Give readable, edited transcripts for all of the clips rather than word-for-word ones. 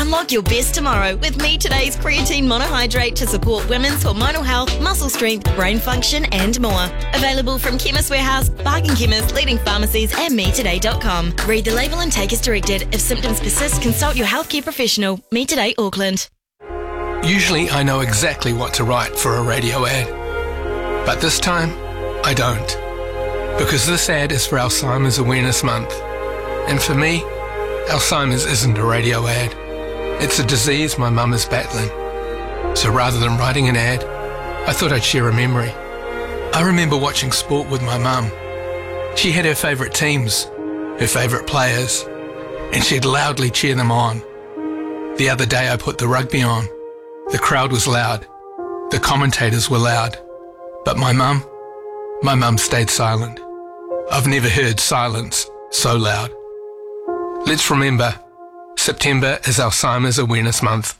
Unlock your best tomorrow with Me Today's Creatine Monohydrate to support women's hormonal health, muscle strength, brain function and more. Available from Chemist Warehouse, Bargain Chemist, leading pharmacies and metoday.com. Read the label and take as directed. If symptoms persist, consult your healthcare professional. Me Today Auckland. Usually I know exactly what to write for a radio ad. But this time, I don't. Because this ad is for Alzheimer's Awareness Month. And for me, Alzheimer's isn't a radio ad. It's a disease my mum is battling. So rather than writing an ad, I thought I'd share a memory. I remember watching sport with my mum. She had her favourite teams, her favourite players, and she'd loudly cheer them on. The other day I put the rugby on. The crowd was loud. The commentators were loud. But my mum stayed silent. I've never heard silence so loud. Let's remember, September is Alzheimer's Awareness Month.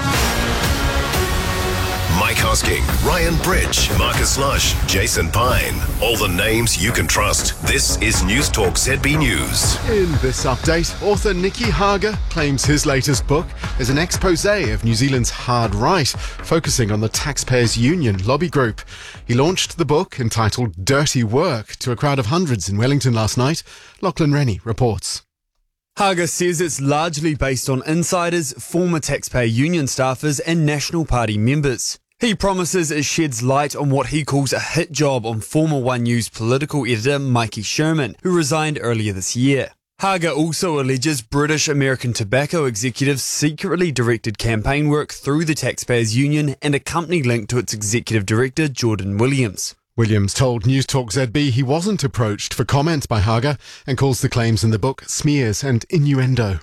Mike Hosking, Ryan Bridge, Marcus Lush, Jason Pine. All the names you can trust. This is News Talk ZB News. In this update, author Nicky Hager claims his latest book is an expose of New Zealand's hard right, focusing on the Taxpayers Union lobby group. He launched the book, entitled Dirty Work, to a crowd of hundreds in Wellington last night. Lachlan Rennie reports. Hager says it's largely based on insiders, former Taxpayer Union staffers and National Party members. He promises it sheds light on what he calls a hit job on former One News political editor Mikey Sherman, who resigned earlier this year. Hager also alleges British American Tobacco executives secretly directed campaign work through the Taxpayers Union and a company linked to its executive director Jordan Williams. Williams told News Talk ZB he wasn't approached for comment by Hager and calls the claims in the book smears and innuendo.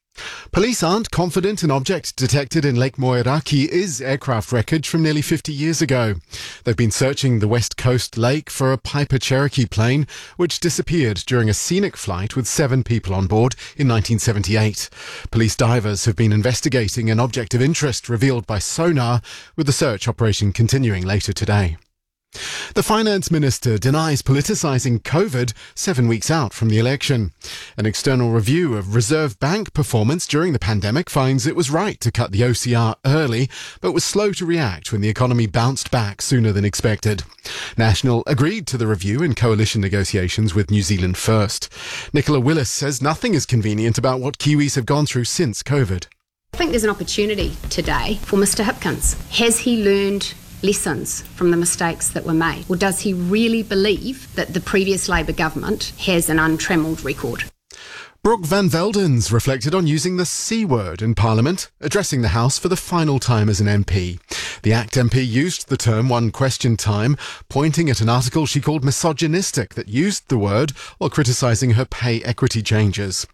Police aren't confident an object detected in Lake Moeraki is aircraft wreckage from nearly 50 years ago. They've been searching the West Coast Lake for a Piper Cherokee plane which disappeared during a scenic flight with 7 people on board in 1978. Police divers have been investigating an object of interest revealed by sonar, with the search operation continuing later today. The Finance Minister denies politicising COVID 7 weeks out from the election. An external review of Reserve Bank performance during the pandemic finds it was right to cut the OCR early, but was slow to react when the economy bounced back sooner than expected. National agreed to the review in coalition negotiations with New Zealand First. Nicola Willis says nothing is convenient about what Kiwis have gone through since COVID. I think there's an opportunity today for Mr Hipkins. Has he learned lessons from the mistakes that were made? Or does he really believe that the previous Labour government has an untrammelled record? Brooke Van Veldens reflected on using the C word in Parliament, addressing the House for the final time as an MP. The ACT MP used the term one question time, pointing at an article she called misogynistic that used the word while criticising her pay equity changes.